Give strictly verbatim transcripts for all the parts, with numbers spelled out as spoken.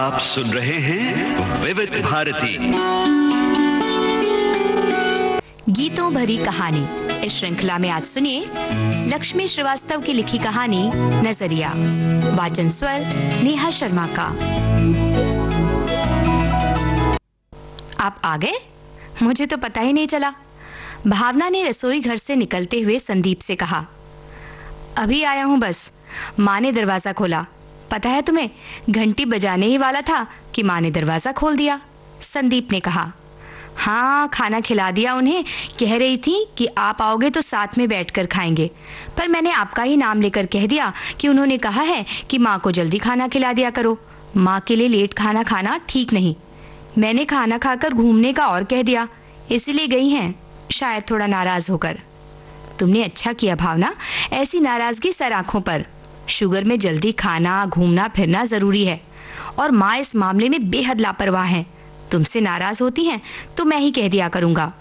आप सुन रहे हैं विविध भारती गीतों भरी कहानी। इस श्रृंखला में आज सुनिए लक्ष्मी श्रीवास्तव की लिखी कहानी नजरिया। वाचन स्वर नेहा शर्मा का। आप आ गए? मुझे तो पता ही नहीं चला। भावना ने रसोई घर से निकलते हुए संदीप से कहा। अभी आया हूं बस। माँ ने दरवाजा खोला। पता है तुम्हें, घंटी बजाने ही वाला था कि माँ ने दरवाजा खोल दिया। संदीप ने कहा। हाँ, खाना खिला दिया उन्हें। कह रही थी कि आप आओगे तो साथ में बैठकर खाएंगे, पर मैंने आपका ही नाम लेकर कह दिया कि उन्होंने कहा है कि माँ को जल्दी खाना खिला दिया करो। माँ के लिए लेट खाना खाना ठीक नहीं। मैंने खाना खाकर घूमने का और कह दिया, इसीलिए गई हैं, शायद थोड़ा नाराज होकर। तुमने अच्छा किया भावना, ऐसी नाराजगी सर आंखों पर। शुगर में जल्दी खाना घूमना फिरना जरूरी है, और माँ इस मामले में बेहद लापरवाह हैं। तुमसे नाराज होती हैं तो मैं ही कह दिया करूंगा।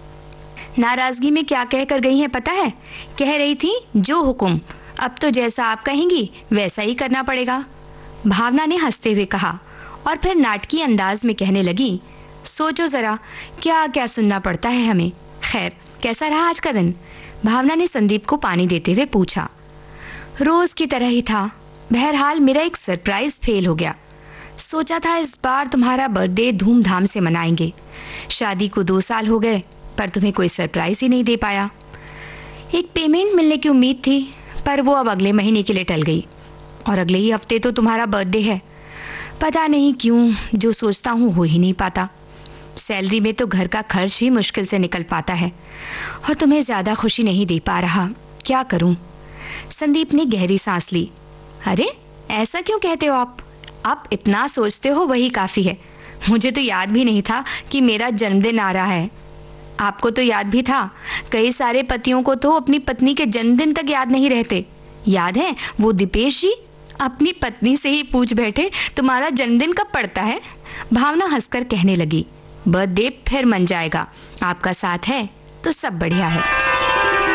नाराजगी में क्या कह कर गई हैं पता है? कह रही थी जो हुक्म, अब तो जैसा आप कहेंगी वैसा ही करना पड़ेगा। भावना ने हंसते हुए कहा और फिर नाटकीय अंदाज में कहने लगी, सोचो जरा क्या क्या सुनना पड़ता है हमें। खैर, कैसा रहा आज का दिन? भावना ने संदीप को पानी देते हुए पूछा। रोज की तरह ही था। बहरहाल मेरा एक सरप्राइज फेल हो गया। सोचा था इस बार तुम्हारा बर्थडे धूमधाम से मनाएंगे। शादी को दो साल हो गए, पर तुम्हें कोई सरप्राइज ही नहीं दे पाया। एक पेमेंट मिलने की उम्मीद थी, पर वो अब अगले महीने के लिए टल गई, और अगले ही हफ्ते तो तुम्हारा बर्थडे है। पता नहीं क्यों जो सोचता हूँ हो ही नहीं पाता। सैलरी में तो घर का खर्च ही मुश्किल से निकल पाता है, और तुम्हें ज्यादा खुशी नहीं दे पा रहा। क्या करूं? संदीप ने गहरी सांस ली। अरे, ऐसा क्यों कहते हो आप? आप इतना सोचते हो वही काफी है। मुझे तो याद भी नहीं था कि मेरा जन्मदिन आ रहा है। आपको तो याद भी था। कई सारे पतियों को तो अपनी पत्नी के जन्मदिन तक याद नहीं रहते। याद है वो दीपेश जी अपनी पत्नी से ही पूछ बैठे, तुम्हारा जन्मदिन कब पड़ता है? भावना हंसकर कहने लगी, बर्थडे फिर मन जाएगा। आपका साथ है तो सब बढ़िया है।